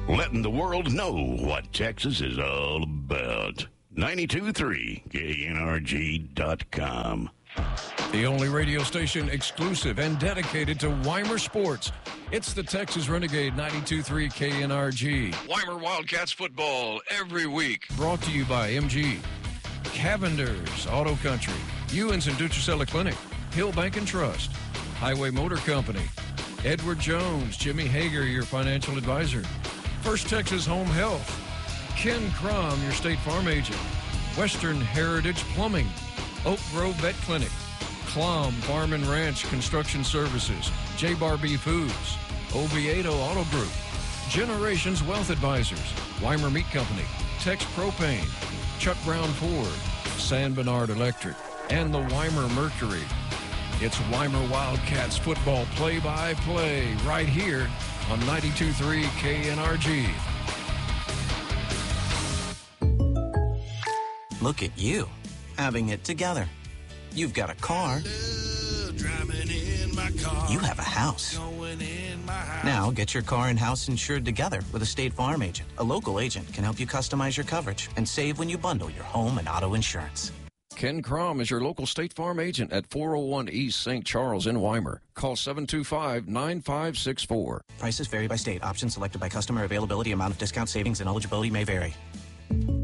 letting the world know what Texas is all about. 92.3 KNRG.com. The only radio station exclusive and dedicated to Weimar sports. It's the Texas Renegade 92.3 KNRG. Weimar Wildcats football every week. Brought to you by MG, Cavender's Auto Country, Ewens and Dutricella Clinic, Hill Bank and Trust, Highway Motor Company, Edward Jones, Jimmy Hager, your financial advisor, First Texas Home Health, Ken Crum, your State Farm agent, Western Heritage Plumbing, Oak Grove Vet Clinic, Klum Farm and Ranch Construction Services, J. Barbie Foods, Oviedo Auto Group, Generations Wealth Advisors, Weimar Meat Company, Tex Propane, Chuck Brown Ford, San Bernard Electric, and the Weimar Mercury. It's Weimar Wildcats football play-by-play right here on 92.3 KNRG. Look at you, having it together. You've got a car. You have a house. Now get your car and house insured together with a State Farm agent. A local agent can help you customize your coverage and save when you bundle your home and auto insurance. Ken Crum is your local State Farm agent at 401 East St. Charles in Weimar. Call 725-9564. Prices vary by state. Options selected by customer. Availability, amount of discount, savings, and eligibility may vary.